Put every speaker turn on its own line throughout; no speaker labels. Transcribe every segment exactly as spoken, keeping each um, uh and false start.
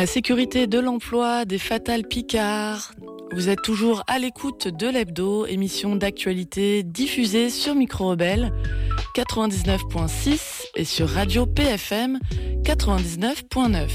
La sécurité de l'emploi des Fatales Picard. Vous êtes toujours à l'écoute de l'Hebdo, émission d'actualité diffusée sur Micro Rebelle quatre-vingt-dix-neuf point six et sur Radio P F M quatre-vingt-dix-neuf point neuf.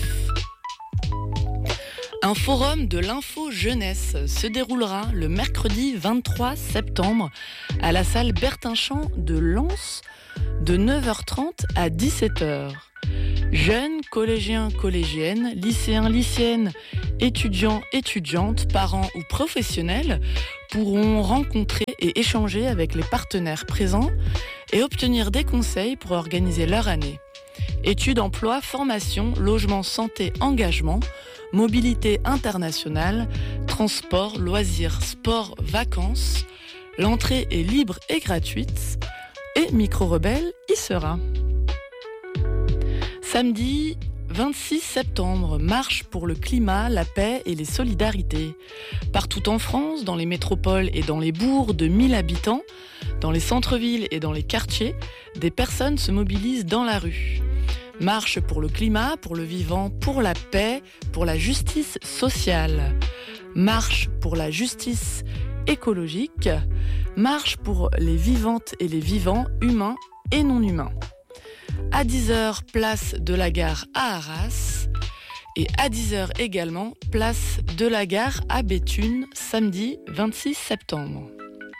Un forum de l'info jeunesse se déroulera le mercredi vingt-trois septembre à la salle Bertin-Champ de Lens de neuf heures trente à dix-sept heures. Jeunes, collégiens, collégiennes, lycéens, lycéennes, étudiants, étudiantes, parents ou professionnels pourront rencontrer et échanger avec les partenaires présents et obtenir des conseils pour organiser leur année. Études, emploi, formation, logement, santé, engagement, mobilité internationale, transport, loisirs, sport, vacances. L'entrée est libre et gratuite et Micro Rebelle y sera. Samedi vingt-six septembre, marche pour le climat, la paix et les solidarités. Partout en France, dans les métropoles et dans les bourgs de mille habitants, dans les centres-villes et dans les quartiers, des personnes se mobilisent dans la rue. Marche pour le climat, pour le vivant, pour la paix, pour la justice sociale. Marche pour la justice écologique. Marche pour les vivantes et les vivants, humains et non humains. À dix heures, place de la gare à Arras. Et à dix heures également, place de la gare à Béthune, samedi vingt-six septembre.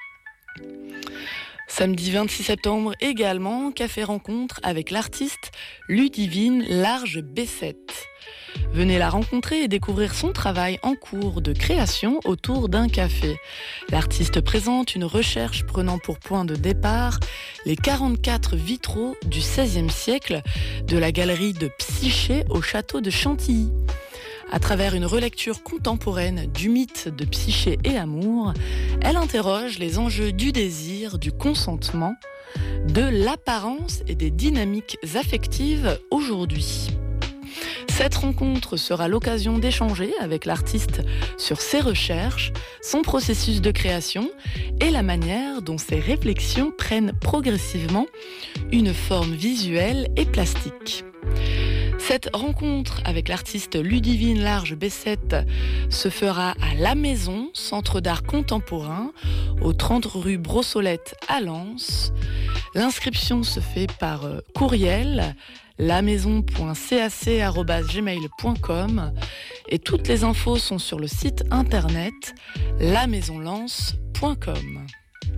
Samedi vingt-six septembre également, café rencontre avec l'artiste Ludivine Large Bessette. Venez la rencontrer et découvrir son travail en cours de création autour d'un café. L'artiste présente une recherche prenant pour point de départ les quarante-quatre vitraux du seizième siècle de la galerie de Psyché au château de Chantilly. À travers une relecture contemporaine du mythe de Psyché et Amour, elle interroge les enjeux du désir, du consentement, de l'apparence et des dynamiques affectives aujourd'hui. Cette rencontre sera l'occasion d'échanger avec l'artiste sur ses recherches, son processus de création et la manière dont ses réflexions prennent progressivement une forme visuelle et plastique. Cette rencontre avec l'artiste Ludivine Large Bessette se fera à La Maison, centre d'art contemporain, au trente rue Brossolette à Lens. L'inscription se fait par courriel lamaison point cac arobase gmail point com et toutes les infos sont sur le site internet la maison lens point com.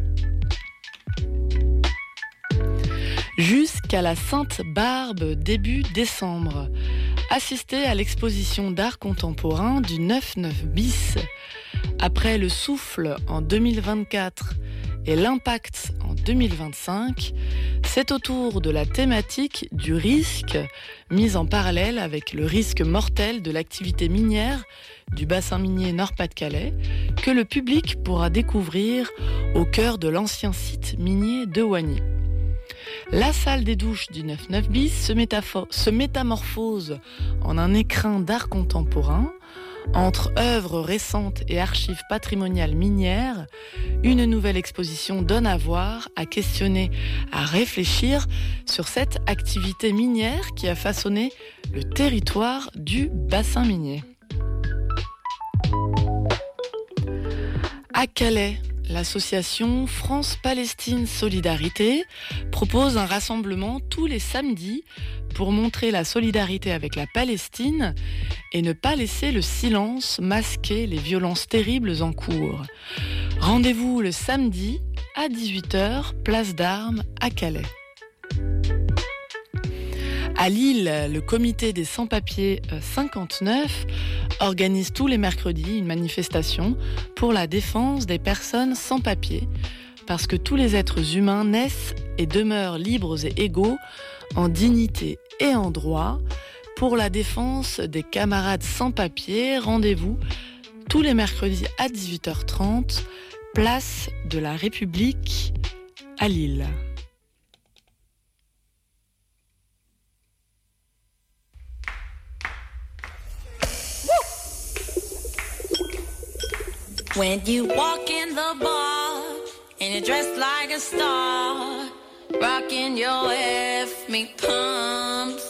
Jusqu'à la Sainte-Barbe, début décembre. Assistez à l'exposition d'art contemporain du neuf neuf bis. Après le souffle en deux mille vingt-quatre et l'impact en deux mille vingt-cinq, c'est au tour de la thématique du risque, mise en parallèle avec le risque mortel de l'activité minière du bassin minier Nord-Pas-de-Calais, que le public pourra découvrir au cœur de l'ancien site minier de Wagny. La salle des douches du neuf neuf bis se, métaphore, se métamorphose en un écrin d'art contemporain. Entre œuvres récentes et archives patrimoniales minières, une nouvelle exposition donne à voir, à questionner, à réfléchir sur cette activité minière qui a façonné le territoire du bassin minier. À Calais, l'association France-Palestine Solidarité propose un rassemblement tous les samedis pour montrer la solidarité avec la Palestine et ne pas laisser le silence masquer les violences terribles en cours. Rendez-vous le samedi à dix-huit heures, place d'Armes à Calais. À Lille, le comité des sans-papiers cinquante-neuf organise tous les mercredis une manifestation pour la défense des personnes sans papiers, parce que tous les êtres humains naissent et demeurent libres et égaux en dignité et en droit. Pour la défense des camarades sans papiers, rendez-vous tous les mercredis à dix-huit heures trente, place de la République à Lille.
When you walk in the bar and you're dressed like a star, rocking your F me pumps.